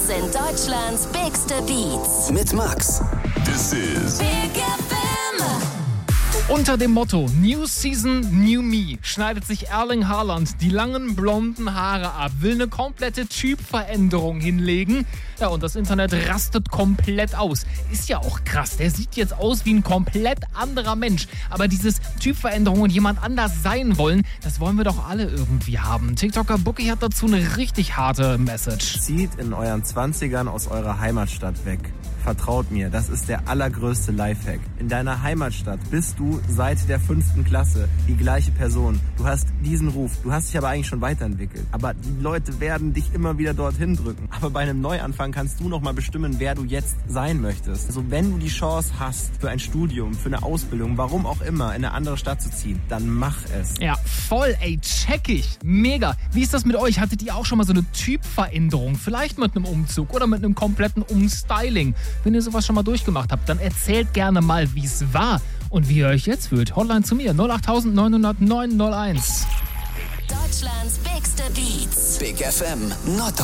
sind Deutschlands bigste Beats. Mit Max. This is Big FM. Unter dem Motto New Season, New Me schneidet sich Erling Haaland die langen blonden Haare ab, will eine komplette Typveränderung hinlegen. Ja, und das Internet rastet komplett aus. Ist ja auch krass, der sieht jetzt aus wie ein komplett anderer Mensch. Aber dieses Typveränderung und jemand anders sein wollen, das wollen wir doch alle irgendwie haben. TikToker Bookie hat dazu eine richtig harte Message. Zieht in euren 20ern aus eurer Heimatstadt weg. Vertraut mir, das ist der allergrößte Lifehack. In deiner Heimatstadt bist du seit der 5. Klasse die gleiche Person. Du hast diesen Ruf, du hast dich aber eigentlich schon weiterentwickelt. Aber die Leute werden dich immer wieder dorthin drücken. Aber bei einem Neuanfang kannst du nochmal bestimmen, wer du jetzt sein möchtest. Also wenn du die Chance hast, für ein Studium, für eine Ausbildung, warum auch immer, in eine andere Stadt zu ziehen, dann mach es. Ja, voll, ey, check ich. Mega. Wie ist das mit euch? Hattet ihr auch schon mal so eine Typveränderung? Vielleicht mit einem Umzug oder mit einem kompletten Umstyling? Wenn ihr sowas schon mal durchgemacht habt, dann erzählt gerne mal, wie es war und wie ihr euch jetzt fühlt. Hotline zu mir, 08900 901. Deutschlands bigste Beats. Big FM. Not